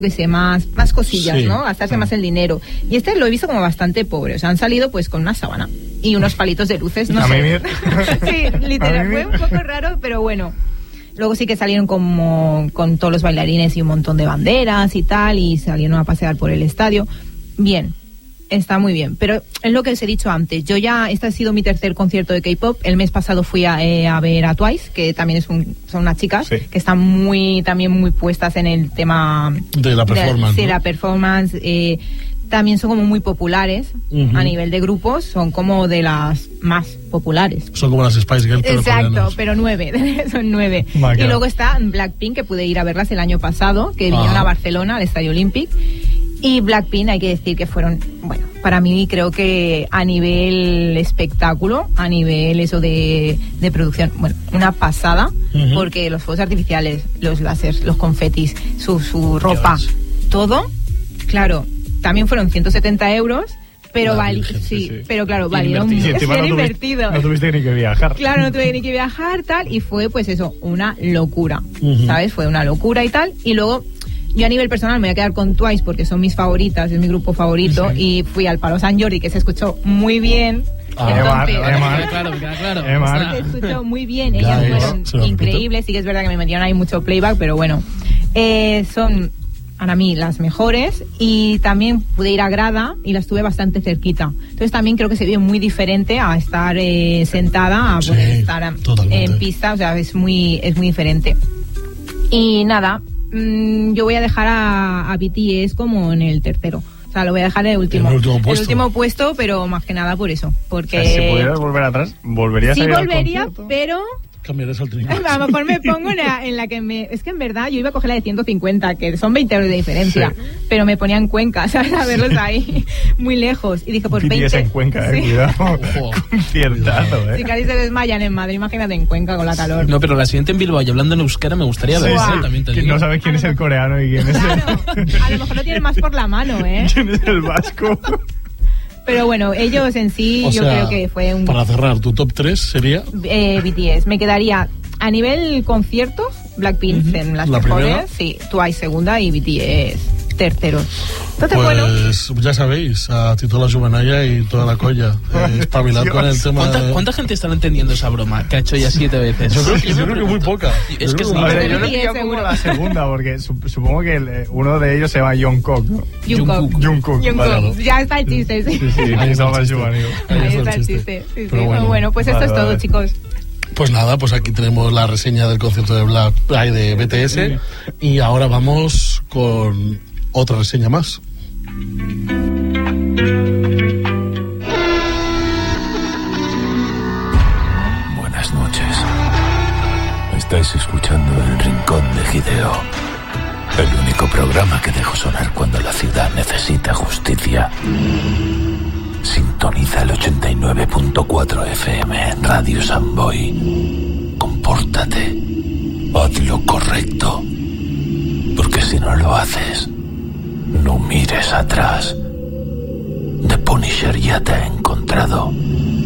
más cosillas, Sí. ¿no? Gastarse más el dinero. Y este lo he visto como bastante pobre. O sea, han salido pues con una sábana y unos palitos de luces. No sé. Sí, literal. Fue un poco raro, pero bueno. Luego sí que salieron con todos los bailarines y un montón de banderas y tal, y salieron a pasear por el estadio. Bien, está muy bien. Pero es lo que os he dicho antes. Este ha sido mi tercer concierto de K-pop. El mes pasado fui a ver a Twice, que también son unas chicas que están también muy puestas en el tema de la performance. De la performance. También son como muy populares a nivel de grupos, son como de las más populares. Son como las Spice Girls, pero exacto, coreanas. pero 9, son 9. Y luego está Blackpink, que pude ir a verlas el año pasado, que vinieron a Barcelona, al Estadio Olímpic. Y Blackpink, hay que decir que fueron, bueno, para mí creo que a nivel espectáculo, a nivel eso de producción, bueno, una pasada, porque los fuegos artificiales, los láseres, los confetis, su ropa, todo, claro, también fueron 170 euros, pero pero claro, valieron bien invertido. No tuviste ni que viajar. Claro, no tuve ni que viajar, tal, y fue pues eso, una locura, ¿sabes? Fue una locura y tal, y luego yo a nivel personal me voy a quedar con Twice porque son mis favoritas, es mi grupo favorito, y fui al Palo San Jordi, que se escuchó muy bien. Claro. Se escuchó muy bien, ellas fueron increíbles, sí que es verdad que me metieron ahí mucho playback, pero bueno, son para mí las mejores, y también pude ir a grada y las tuve bastante cerquita, entonces también creo que se ve muy diferente a estar sentada, a poder estar en pista, o sea, es muy diferente. Y nada, yo voy a dejar a BTS como en el tercero. O sea, lo voy a dejar en el último puesto, pero más que nada por eso. Porque o sea, si pudieras volver atrás, ¿volverías a ir al volvería, concierto? pero cambiarás al trinco. A lo mejor me pongo en la que me... Es que en verdad yo iba a coger la de 150, que son 20 euros de diferencia, pero me ponía en Cuenca, ¿sabes? A verlos ahí, muy lejos. Y dije, por 20... en Cuenca, cuidado. Conciertazo, Si casi se desmayan en Madrid, imagínate en Cuenca con la calor. No, pero la siguiente en Bilbao y hablando en euskera me gustaría ver, también te digo. No sabes quién es el coreano y quién es a lo mejor lo tiene más por la mano, ¿eh? ¿Quién es el vasco? Pero bueno, ellos en sí, o yo sea, creo que fue un... Para cerrar, tu top 3 sería... BTS. Me quedaría a nivel conciertos, Blackpink en las mejores, primera. sí, Twice segunda y BTS tercero. Entonces, pues ya sabéis, a Tito la Juvenalla y toda la colla, espabilad con el tema. ¿Cuánta gente estará entendiendo esa broma que ha hecho ya 7 veces? Yo creo que muy poca. Es que yo le pillo como la segunda, porque supongo que uno de ellos se llama Jungkook, ¿no? Jungkook. Vale. Ya está el chiste, sí. Sí, ahí está el chiste. Sí. Bueno, pues esto es todo, chicos. Pues nada, pues aquí tenemos la reseña del concierto de BTS y ahora vamos con otra reseña más. Buenas noches. Estáis escuchando El Rincón de Hideo, el único programa que dejo sonar cuando la ciudad necesita justicia. Sintoniza el 89.4 FM en Radio Samboy. Compórtate. Haz lo correcto. Porque si no lo haces, no mires atrás. The Punisher ya te ha encontrado